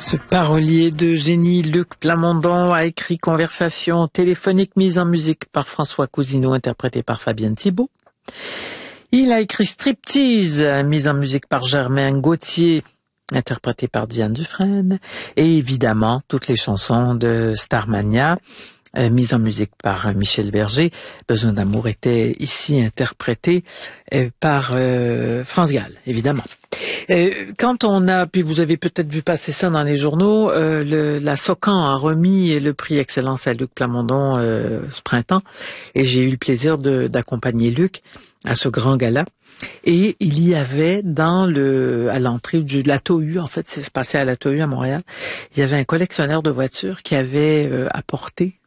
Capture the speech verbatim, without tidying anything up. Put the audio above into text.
Ce parolier de génie, Luc Plamondon, a écrit Conversation téléphonique mise en musique par François Cousineau, interprété par Fabienne Thibault. Il a écrit Striptease, mise en musique par Germain Gauthier, interprété par Diane Dufresne. Et évidemment, toutes les chansons de Starmania, euh, mise en musique par Michel Berger. Besoin d'amour était ici interprété euh, par euh, France Gall, évidemment. Euh, quand on a, puis vous avez peut-être vu passer ça dans les journaux, euh, le, la SOCAN a remis le prix Excellence à Luc Plamondon euh, ce printemps, et j'ai eu le plaisir de, d'accompagner Luc à ce grand gala. Et il y avait dans le, à l'entrée de l'A T O U, en fait, c'est passé à l'A T O U à Montréal, il y avait un collectionneur de voitures qui avait euh, apporté